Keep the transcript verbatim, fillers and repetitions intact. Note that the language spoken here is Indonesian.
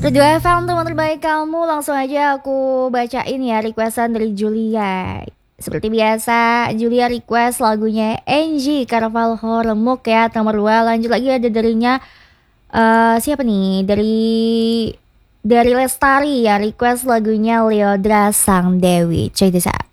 Radio F M teman terbaik kamu, langsung aja aku bacain ya requestan dari Julia. Seperti biasa, Julia request lagunya Angie Carvalho Remuk ya, nomor dua. Lanjut lagi ada darinya uh, siapa nih? Dari dari Lestari ya, request lagunya Leodra Sang Dewi. Check this out.